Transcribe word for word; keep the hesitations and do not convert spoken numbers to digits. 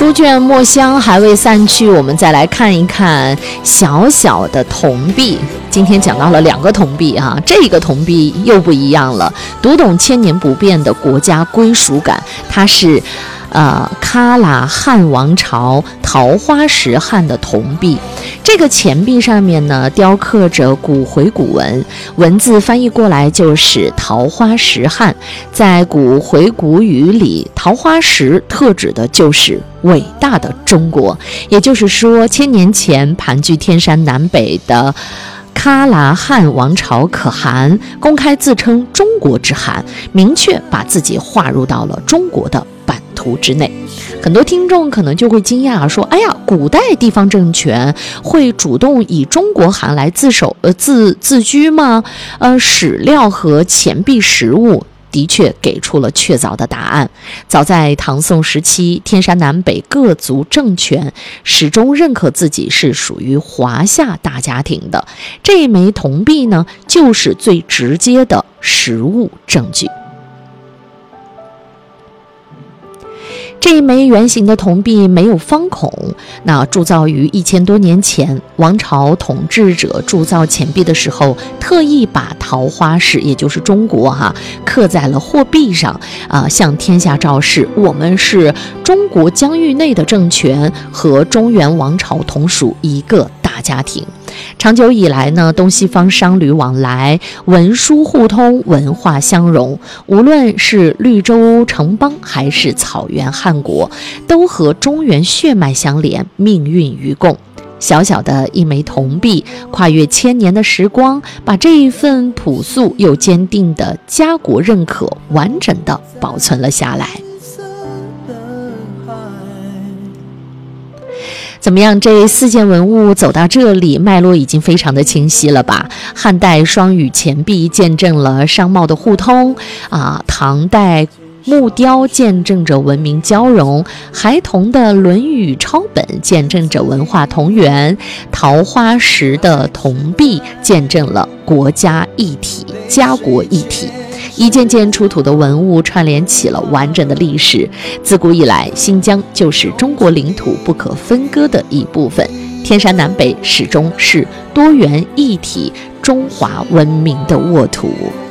书卷墨香还未散去，我们再来看一看小小的铜币。今天讲到了两个铜币啊，这个铜币又不一样了，读懂千年不变的国家归属感。它是呃喀喇汉王朝桃花石汉的铜币，这个钱币上面呢雕刻着古回古文，文字翻译过来就是桃花石汉。在古回古语里，桃花石特指的就是伟大的中国，也就是说千年前盘踞天山南北的喀喇汉王朝可汗公开自称中国之汗，明确把自己划入到了中国的版图之内。很多听众可能就会惊讶说，哎呀，古代地方政权会主动以中国汗来自首呃自自居吗？呃，史料和钱币实物的确给出了确凿的答案。早在唐宋时期，天山南北各族政权始终认可自己是属于华夏大家庭的，这一枚铜币呢，就是最直接的实物证据。这一枚圆形的铜币没有方孔，那铸造于一千多年前，王朝统治者铸造钱币的时候，特意把桃花石，也就是中国哈、啊，刻在了货币上，啊，向天下昭示，我们是中国疆域内的政权，和中原王朝同属一个大家庭。长久以来呢，东西方商旅往来，文书互通，文化相融。无论是绿洲城邦还是草原汉国，都和中原血脉相连，命运与共。小小的一枚铜币，跨越千年的时光，把这一份朴素又坚定的家国认可完整地保存了下来。怎么样，这四件文物走到这里，脉络已经非常的清晰了吧？汉代双语钱币见证了商贸的互通啊，唐代木雕见证着文明交融，孩童的《论语》抄本见证着文化同源，桃花石的铜币见证了国家一体、家国一体。一件件出土的文物串联起了完整的历史。自古以来，新疆就是中国领土不可分割的一部分，天山南北始终是多元一体中华文明的沃土。